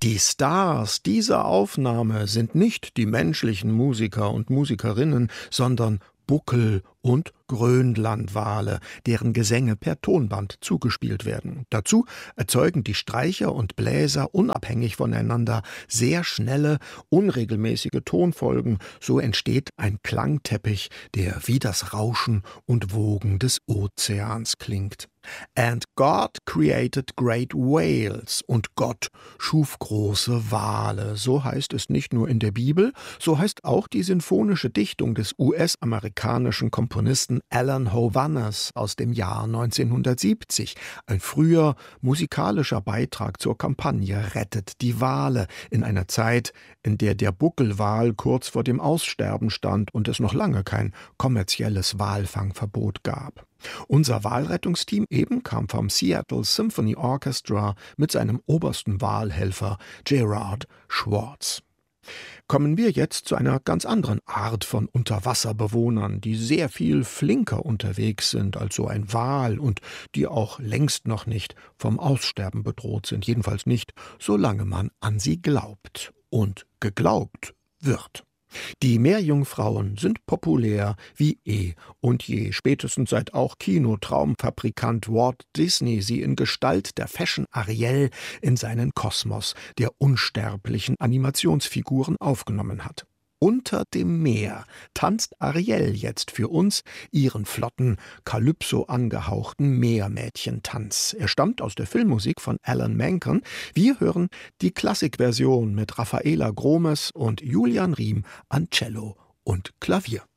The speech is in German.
Die Stars dieser Aufnahme sind nicht die menschlichen Musiker und Musikerinnen, sondern Buckel- und Grönlandwale, deren Gesänge per Tonband zugespielt werden. Dazu erzeugen die Streicher und Bläser unabhängig voneinander sehr schnelle, unregelmäßige Tonfolgen. So entsteht ein Klangteppich, der wie das Rauschen und Wogen des Ozeans klingt. And God created great whales. Und Gott schuf große Wale. So heißt es nicht nur in der Bibel, so heißt auch die sinfonische Dichtung des US-amerikanischen Komponisten Alan Hovhaness aus dem Jahr 1970. Ein früher musikalischer Beitrag zur Kampagne Rettet die Wale in einer Zeit, in der der Buckelwal kurz vor dem Aussterben stand und es noch lange kein kommerzielles Walfangverbot gab. Unser Walrettungsteam eben kam vom Seattle Symphony Orchestra mit seinem obersten Walhelfer Gerard Schwartz. Kommen wir jetzt zu einer ganz anderen Art von Unterwasserbewohnern, die sehr viel flinker unterwegs sind als so ein Wal und die auch längst noch nicht vom Aussterben bedroht sind, jedenfalls nicht, solange man an sie glaubt und geglaubt wird. Die Meerjungfrauen sind populär wie eh und je, spätestens seit auch Kinotraumfabrikant Walt Disney sie in Gestalt der Fashion Ariel in seinen Kosmos der unsterblichen Animationsfiguren aufgenommen hat. Unter dem Meer tanzt Ariel jetzt für uns ihren flotten, Kalypso angehauchten Meermädchentanz. Er stammt aus der Filmmusik von Alan Menken. Wir hören die Klassikversion mit Raffaela Gromes und Julian Riem an Cello und Klavier.